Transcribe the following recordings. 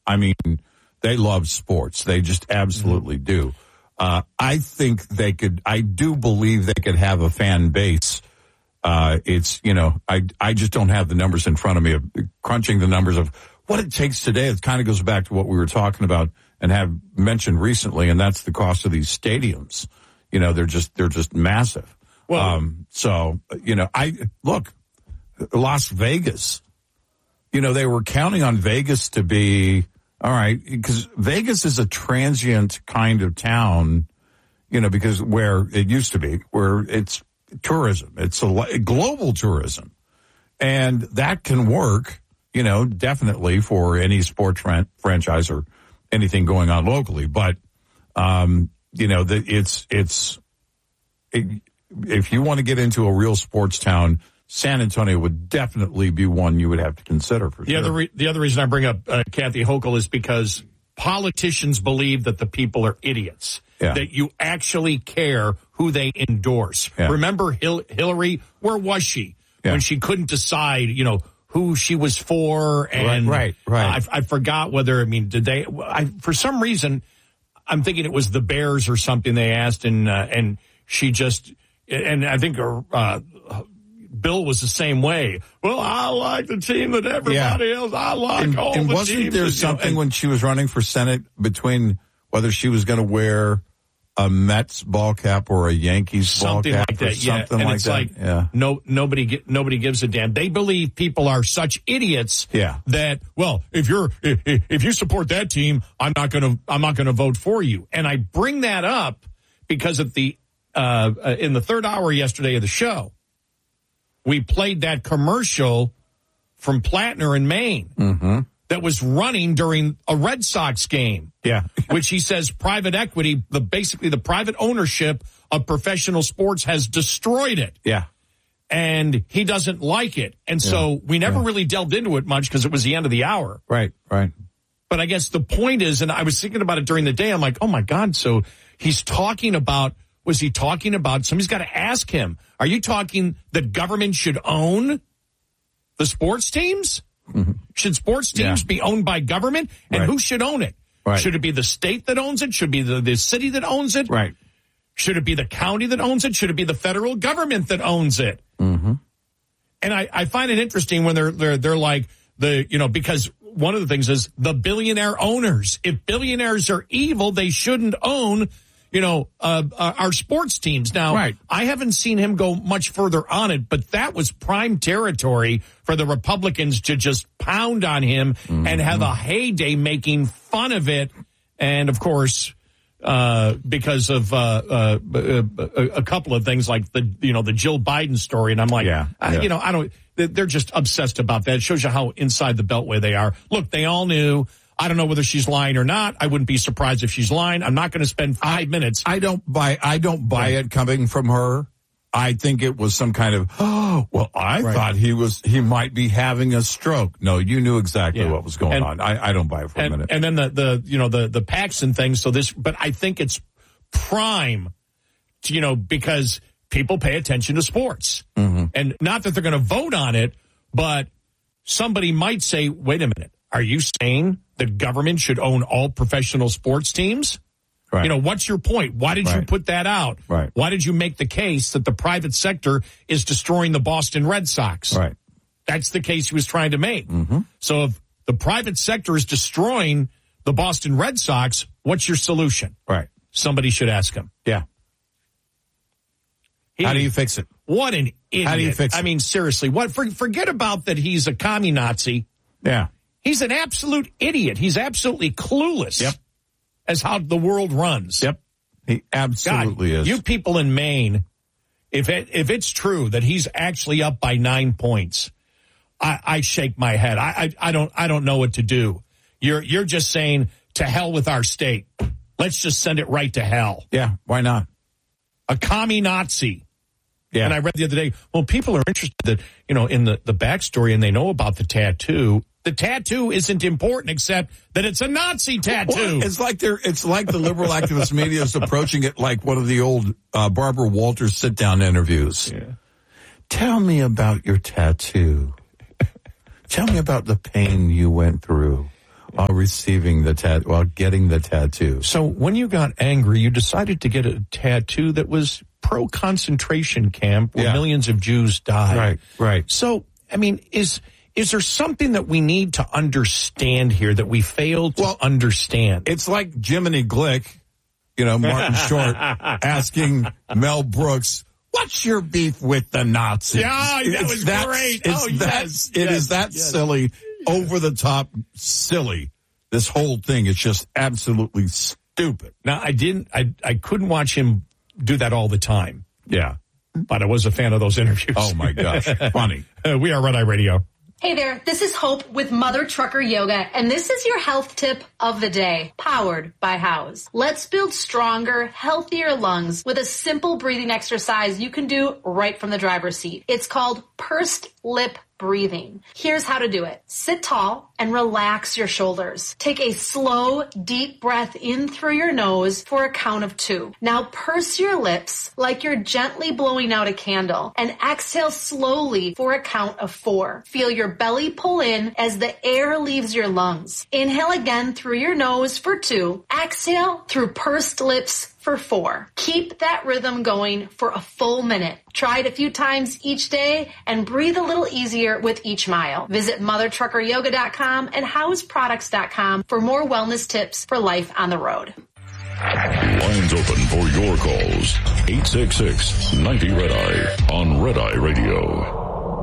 I mean, they love sports. They just absolutely do. I think I do believe they could have a fan base. It's, I just don't have the numbers in front of me of crunching the numbers of what it takes today. It kind of goes back to what we were talking about and have mentioned recently, and that's the cost of these stadiums. They're just massive. Well, look, Las Vegas, they were counting on Vegas to be, all right, because Vegas is a transient kind of town, because where it used to be, where it's tourism, it's a global tourism. And that can work, definitely for any sports franchise or anything going on locally. But, if you want to get into a real sports town, San Antonio would definitely be one you would have to consider for sure. The other reason I bring up Kathy Hochul is because politicians believe that the people are idiots, that you actually care who they endorse. Yeah. Remember Hillary? Where was she when she couldn't decide, who she was for? And right. I forgot whether, did they, for some reason, I'm thinking it was the Bears or something they asked, and she just, and I think Bill was the same way. Well, I like the team that everybody else. I like all the teams. And wasn't there something when she was running for Senate between whether she was going to wear a Mets ball cap or a Yankees ball cap like that, something like that? Nobody gives a damn. They believe people are such idiots that, well, if you support that team, I'm not going to vote for you. And I bring that up because at the in the third hour yesterday of the show, we played that commercial from Plattner in Maine that was running during a Red Sox game. Yeah. Which he says private equity, basically the private ownership of professional sports has destroyed it. Yeah. And he doesn't like it. And so we never really delved into it much because it was the end of the hour. Right. But I guess the point is, and I was thinking about it during the day, I'm like, oh my God, so he's talking about, was he talking about, somebody's got to ask him, are you talking that government should own the sports teams? Mm-hmm. Should sports teams be owned by government? And who should own it? Right. Should it be the state that owns it? Should it be the city that owns it? Right. Should it be the county that owns it? Should it be the federal government that owns it? Mm-hmm. And I find it interesting when they're like because one of the things is the billionaire owners. If billionaires are evil, they shouldn't own our sports teams. Now, I haven't seen him go much further on it, but that was prime territory for the Republicans to just pound on him and have a heyday making fun of it. And of course, because of a couple of things like the Jill Biden story. And I'm like, I don't, they're just obsessed about that. It shows you how inside the Beltway they are. Look, they all knew. I don't know whether she's lying or not. I wouldn't be surprised if she's lying. I'm not going to spend 5 minutes. I don't buy it coming from her. I think it was some kind of, I thought he might be having a stroke. No, you knew exactly what was going on. I don't buy it for a minute. And then the Paxson thing. But I think it's prime, because people pay attention to sports. Mm-hmm. And not that they're going to vote on it, but somebody might say, wait a minute. Are you saying the government should own all professional sports teams? Right. What's your point? Why did you put that out? Right. Why did you make the case that the private sector is destroying the Boston Red Sox? Right. That's the case he was trying to make. Mm-hmm. So if the private sector is destroying the Boston Red Sox, what's your solution? Right. Somebody should ask him. Yeah. How do you fix it? What an idiot. How do you fix it? I mean, seriously, forget about that he's a commie Nazi. Yeah. He's an absolute idiot. He's absolutely clueless as how the world runs. Yep. He absolutely is. You people in Maine, if it's true that he's actually up by 9 points, I shake my head. I don't know what to do. You're just saying to hell with our state. Let's just send it right to hell. Yeah, why not? A commie Nazi. Yeah. And I read the other day, well, people are interested that, in the backstory and they know about the tattoo. The tattoo isn't important except that it's a Nazi tattoo. Well, it's like the liberal activist media is approaching it like one of the old Barbara Walters sit-down interviews. Yeah. Tell me about your tattoo. Tell me about the pain you went through. while getting the tattoo. So when you got angry, you decided to get a tattoo that was pro-concentration camp where millions of Jews died. Right. So, I mean, is there something that we need to understand here that we failed to understand? It's like Jiminy Glick, Martin Short, asking Mel Brooks, what's your beef with the Nazis? Yeah, that was great. It is that silly, over the top silly. This whole thing is just absolutely stupid. Now, I couldn't watch him do that all the time. Yeah. But I was a fan of those interviews. Oh my gosh. Funny. We are Red Eye Radio. Hey there, this is Hope with Mother Trucker Yoga, and this is your health tip of the day, powered by House. Let's build stronger, healthier lungs with a simple breathing exercise you can do right from the driver's seat. It's called pursed lip breathing. Here's how to do it. Sit tall and relax your shoulders. Take a slow, deep breath in through your nose for a count of 2. Now purse your lips like you're gently blowing out a candle and exhale slowly for a count of 4. Feel your belly pull in as the air leaves your lungs. Inhale again through your nose for 2. Exhale through pursed lips for 4. Keep that rhythm going for a full minute. Try it a few times each day and breathe a little easier with each mile. Visit mothertruckeryoga.com and houseproducts.com for more wellness tips for life on the road. Lines open for your calls. 866-90-RED-EYE on Red Eye Radio.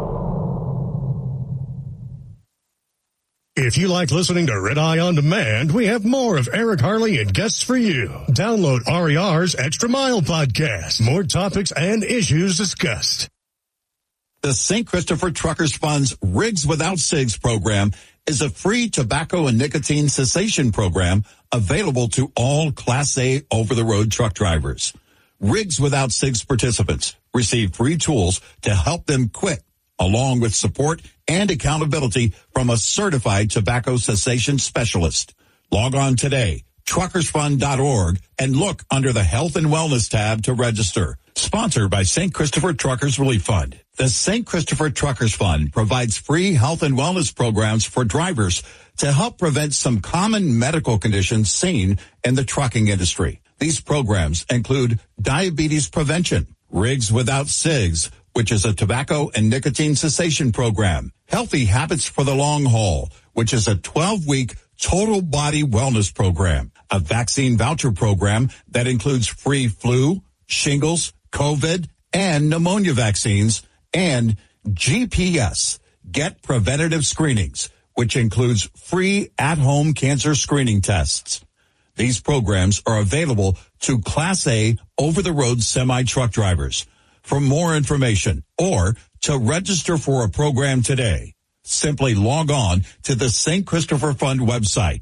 If you like listening to Red Eye On Demand, we have more of Eric Harley and guests for you. Download RER's Extra Mile podcast. More topics and issues discussed. The St. Christopher Truckers Fund's Rigs Without Cigs program is a free tobacco and nicotine cessation program available to all Class A over-the-road truck drivers. Rigs Without Cigs participants receive free tools to help them quit, along with support and accountability from a certified tobacco cessation specialist. Log on today, truckersfund.org, and look under the Health and Wellness tab to register. Sponsored by St. Christopher Truckers Relief Fund. The St. Christopher Truckers Fund provides free health and wellness programs for drivers to help prevent some common medical conditions seen in the trucking industry. These programs include diabetes prevention, Rigs Without Cigs, which is a tobacco and nicotine cessation program, Healthy Habits for the Long Haul, which is a 12-week total body wellness program, a vaccine voucher program that includes free flu, shingles, COVID, and pneumonia vaccines, and GPS, Get Preventative Screenings, which includes free at-home cancer screening tests. These programs are available to Class A over-the-road semi-truck drivers. For more information or to register for a program today, simply log on to the St. Christopher Fund website,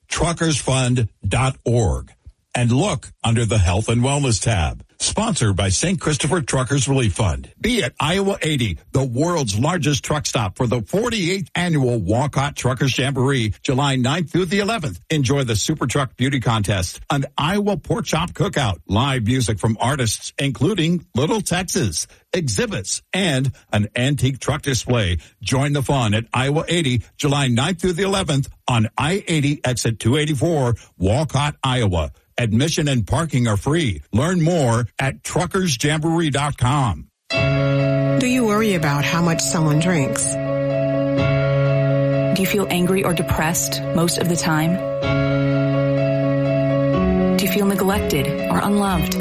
truckersfund.org, and look under the Health and Wellness tab. Sponsored by St. Christopher Truckers Relief Fund. Be at Iowa 80, the world's largest truck stop for the 48th annual Walcott Truckers Jamboree, July 9th through the 11th. Enjoy the Super Truck Beauty Contest, an Iowa Pork Chop Cookout, live music from artists including Little Texas, exhibits, and an antique truck display. Join the fun at Iowa 80, July 9th through the 11th on I-80 exit 284, Walcott, Iowa. Admission and parking are free. Learn more at truckersjamboree.com. Do you worry about how much someone drinks? Do you feel angry or depressed most of the time? Do you feel neglected or unloved?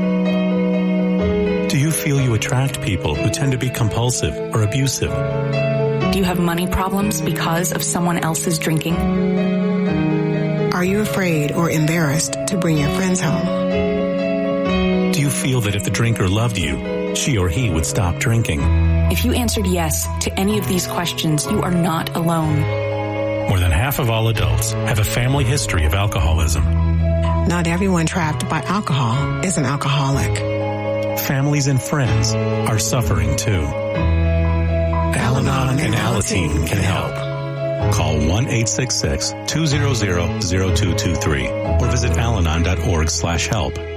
Do you feel you attract people who tend to be compulsive or abusive? Do you have money problems because of someone else's drinking? Are you afraid or embarrassed to bring your friends home? Do you feel that if the drinker loved you, she or he would stop drinking? If you answered yes to any of these questions, you are not alone. More than half of all adults have a family history of alcoholism. Not everyone trapped by alcohol is an alcoholic. Families and friends are suffering too. Al-Anon and Alateen can help. Call 1-866-200-0223 or visit alanon.org/help.